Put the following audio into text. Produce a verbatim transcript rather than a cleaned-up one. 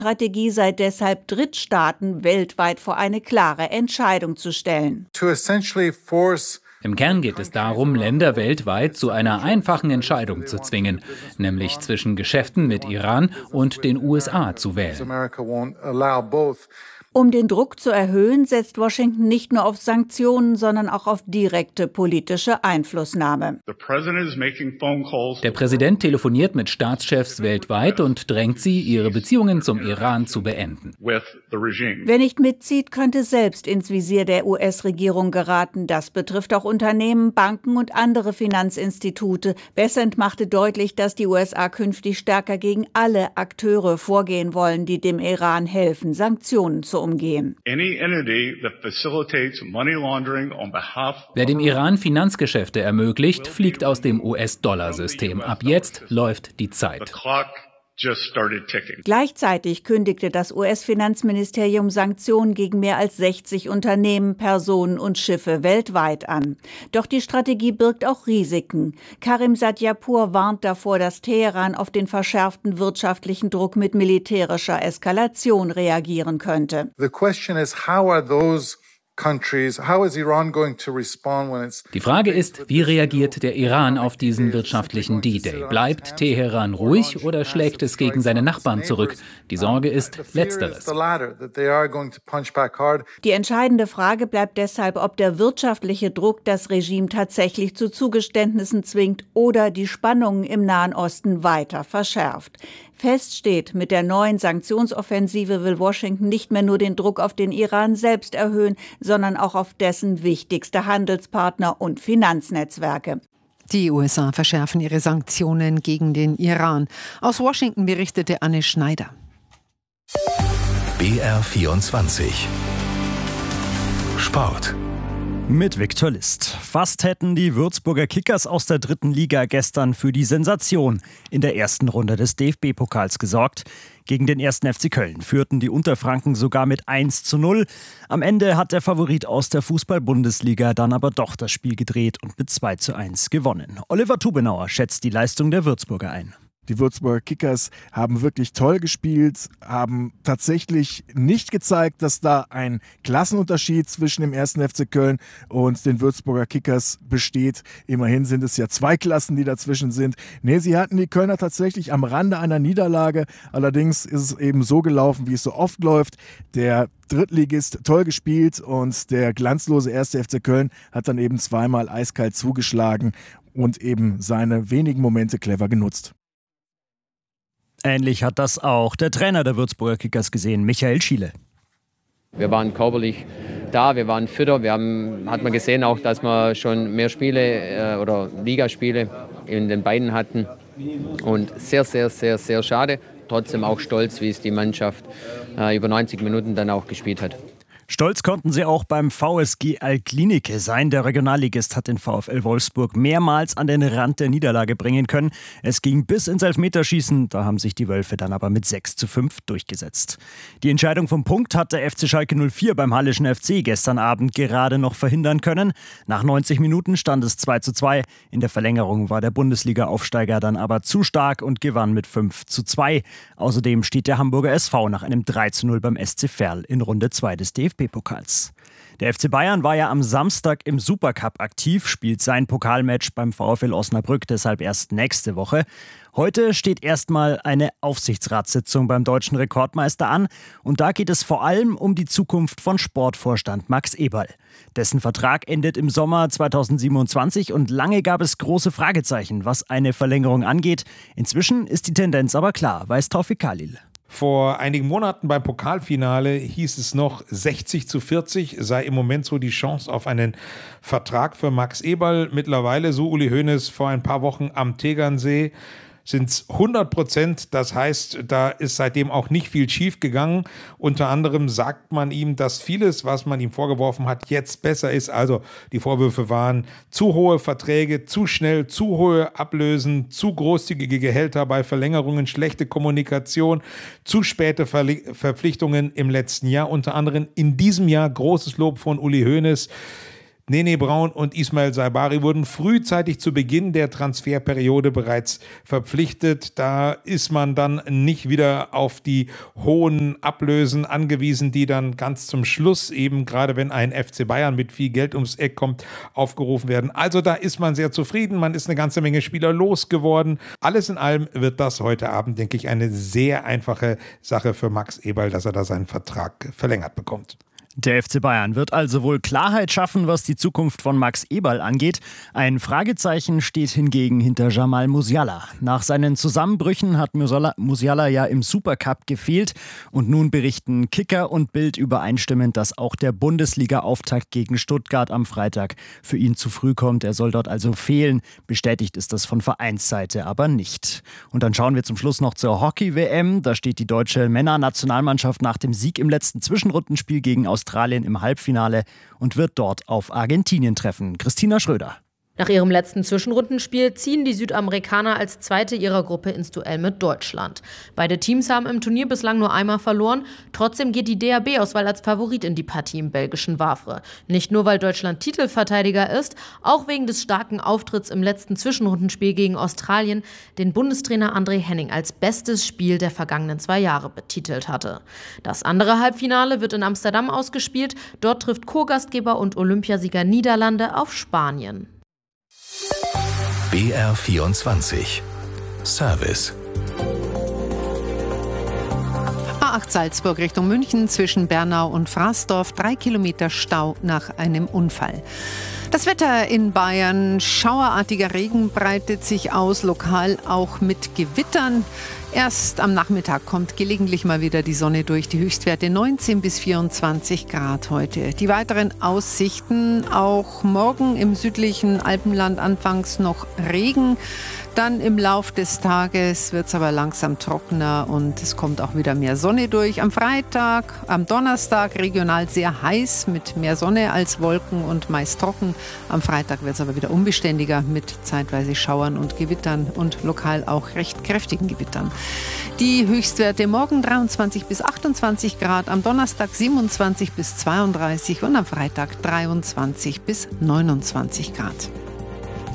Strategie sei deshalb, Drittstaaten weltweit vor eine klare Entscheidung zu stellen. Im Kern geht es darum, Länder weltweit zu einer einfachen Entscheidung zu zwingen, nämlich zwischen Geschäften mit Iran und den U S A zu wählen. Um den Druck zu erhöhen, setzt Washington nicht nur auf Sanktionen, sondern auch auf direkte politische Einflussnahme. Der Präsident telefoniert mit Staatschefs weltweit und drängt sie, ihre Beziehungen zum Iran zu beenden. Wer nicht mitzieht, könnte selbst ins Visier der U S-Regierung geraten. Das betrifft auch Unternehmen, Banken und andere Finanzinstitute. Bessent machte deutlich, dass die U S A künftig stärker gegen alle Akteure vorgehen wollen, die dem Iran helfen, Sanktionen zu umgehen. Wer dem Iran Finanzgeschäfte ermöglicht, fliegt aus dem U S-Dollar-System. Ab jetzt läuft die Zeit. Gleichzeitig kündigte das U S-Finanzministerium Sanktionen gegen mehr als sechzig Unternehmen, Personen und Schiffe weltweit an. Doch die Strategie birgt auch Risiken. Karim Satyapur warnt davor, dass Teheran auf den verschärften wirtschaftlichen Druck mit militärischer Eskalation reagieren könnte. The question is, how are those Die Frage ist, wie reagiert der Iran auf diesen wirtschaftlichen D-Day? Bleibt Teheran ruhig oder schlägt es gegen seine Nachbarn zurück? Die Sorge ist Letzteres. Die entscheidende Frage bleibt deshalb, ob der wirtschaftliche Druck das Regime tatsächlich zu Zugeständnissen zwingt oder die Spannungen im Nahen Osten weiter verschärft. Fest steht, mit der neuen Sanktionsoffensive will Washington nicht mehr nur den Druck auf den Iran selbst erhöhen, sondern auch auf dessen wichtigste Handelspartner und Finanznetzwerke. Die U S A verschärfen ihre Sanktionen gegen den Iran. Aus Washington berichtete Anne Schneider. B R vierundzwanzig Sport. Mit Viktor List. Fast hätten die Würzburger Kickers aus der dritten Liga gestern für die Sensation in der ersten Runde des D F B-Pokals gesorgt. Gegen den ersten F C Köln führten die Unterfranken sogar mit eins zu null. Am Ende hat der Favorit aus der Fußball-Bundesliga dann aber doch das Spiel gedreht und mit zwei zu eins gewonnen. Oliver Tubenauer schätzt die Leistung der Würzburger ein. Die Würzburger Kickers haben wirklich toll gespielt, haben tatsächlich nicht gezeigt, dass da ein Klassenunterschied zwischen dem ersten F C Köln und den Würzburger Kickers besteht. Immerhin sind es ja zwei Klassen, die dazwischen sind. Nee, sie hatten die Kölner tatsächlich am Rande einer Niederlage. Allerdings ist es eben so gelaufen, wie es so oft läuft. Der Drittligist toll gespielt und der glanzlose erste F C Köln hat dann eben zweimal eiskalt zugeschlagen und eben seine wenigen Momente clever genutzt. Ähnlich hat das auch der Trainer der Würzburger Kickers gesehen, Michael Schiele. Wir waren körperlich da, wir waren fitter. Wir haben, hat man gesehen auch, dass wir schon mehr Spiele äh, oder Ligaspiele in den Beinen hatten. Und sehr, sehr, sehr, sehr schade. Trotzdem auch stolz, wie es die Mannschaft äh, über neunzig Minuten dann auch gespielt hat. Stolz konnten sie auch beim V S G Altklinike sein. Der Regionalligist hat den VfL Wolfsburg mehrmals an den Rand der Niederlage bringen können. Es ging bis ins Elfmeterschießen, da haben sich die Wölfe dann aber mit sechs zu fünf durchgesetzt. Die Entscheidung vom Punkt hat der F C Schalke null vier beim Hallischen F C gestern Abend gerade noch verhindern können. Nach neunzig Minuten stand es zwei zu zwei. In der Verlängerung war der Bundesliga-Aufsteiger dann aber zu stark und gewann mit fünf zu zwei. Außerdem steht der Hamburger S V nach einem drei zu null beim S C Verl in Runde zwei des D F B-Pokals. Der F C Bayern war ja am Samstag im Supercup aktiv, spielt sein Pokalmatch beim VfL Osnabrück deshalb erst nächste Woche. Heute steht erstmal eine Aufsichtsratssitzung beim deutschen Rekordmeister an und da geht es vor allem um die Zukunft von Sportvorstand Max Eberl. Dessen Vertrag endet im Sommer zweitausendsiebenundzwanzig und lange gab es große Fragezeichen, was eine Verlängerung angeht. Inzwischen ist die Tendenz aber klar, weiß Taufik Khalil. Vor einigen Monaten beim Pokalfinale hieß es noch, sechzig zu vierzig sei im Moment so die Chance auf einen Vertrag für Max Eberl. Mittlerweile, so Uli Hoeneß vor ein paar Wochen am Tegernsee, sind es hundert Prozent. Das heißt, da ist seitdem auch nicht viel schief gegangen. Unter anderem sagt man ihm, dass vieles, was man ihm vorgeworfen hat, jetzt besser ist. Also die Vorwürfe waren zu hohe Verträge, zu schnell, zu hohe Ablösen, zu großzügige Gehälter bei Verlängerungen, schlechte Kommunikation, zu späte Verli- Verpflichtungen im letzten Jahr. Unter anderem in diesem Jahr großes Lob von Uli Hoeneß. Nene Braun und Ismail Saibari wurden frühzeitig zu Beginn der Transferperiode bereits verpflichtet. Da ist man dann nicht wieder auf die hohen Ablösen angewiesen, die dann ganz zum Schluss eben, gerade wenn ein F C Bayern mit viel Geld ums Eck kommt, aufgerufen werden. Also da ist man sehr zufrieden. Man ist eine ganze Menge Spieler losgeworden. Alles in allem wird das heute Abend, denke ich, eine sehr einfache Sache für Max Eberl, dass er da seinen Vertrag verlängert bekommt. Der F C Bayern wird also wohl Klarheit schaffen, was die Zukunft von Max Eberl angeht. Ein Fragezeichen steht hingegen hinter Jamal Musiala. Nach seinen Zusammenbrüchen hat Musiala ja im Supercup gefehlt. Und nun berichten Kicker und Bild übereinstimmend, dass auch der Bundesliga-Auftakt gegen Stuttgart am Freitag für ihn zu früh kommt. Er soll dort also fehlen. Bestätigt ist das von Vereinsseite aber nicht. Und dann schauen wir zum Schluss noch zur Hockey-W M. Da steht die deutsche Männernationalmannschaft nach dem Sieg im letzten Zwischenrundenspiel gegen Australien Australien im Halbfinale und wird dort auf Argentinien treffen. Christina Schröder. Nach ihrem letzten Zwischenrundenspiel ziehen die Südamerikaner als Zweite ihrer Gruppe ins Duell mit Deutschland. Beide Teams haben im Turnier bislang nur einmal verloren. Trotzdem geht die D H B-Auswahl als Favorit in die Partie im belgischen Wavre. Nicht nur, weil Deutschland Titelverteidiger ist, auch wegen des starken Auftritts im letzten Zwischenrundenspiel gegen Australien, den Bundestrainer André Henning als bestes Spiel der vergangenen zwei Jahre betitelt hatte. Das andere Halbfinale wird in Amsterdam ausgespielt. Dort trifft Co-Gastgeber und Olympiasieger Niederlande auf Spanien. B R vierundzwanzig Service. A acht Salzburg Richtung München zwischen Bernau und Fraßdorf. Drei Kilometer Stau nach einem Unfall. Das Wetter in Bayern. Schauerartiger Regen breitet sich aus, lokal auch mit Gewittern. Erst am Nachmittag kommt gelegentlich mal wieder die Sonne durch. Die Höchstwerte neunzehn bis vierundzwanzig Grad heute. Die weiteren Aussichten: auch morgen im südlichen Alpenland anfangs noch Regen. Dann im Lauf des Tages wird es aber langsam trockener und es kommt auch wieder mehr Sonne durch. Am Freitag, am Donnerstag regional sehr heiß mit mehr Sonne als Wolken und meist trocken. Am Freitag wird es aber wieder unbeständiger mit zeitweise Schauern und Gewittern und lokal auch recht kräftigen Gewittern. Die Höchstwerte morgen dreiundzwanzig bis achtundzwanzig Grad, am Donnerstag siebenundzwanzig bis zweiunddreißig und am Freitag dreiundzwanzig bis neunundzwanzig Grad.